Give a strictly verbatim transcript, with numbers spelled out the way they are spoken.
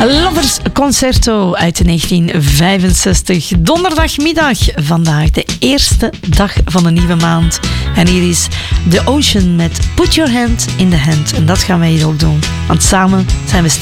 Lovers Concerto uit negentien vijfenzestig. Donderdagmiddag, vandaag de eerste dag van de nieuwe maand. En hier is The Ocean met Put Your Hand in the Hand. En dat gaan wij hier ook doen. Want samen zijn we sterk.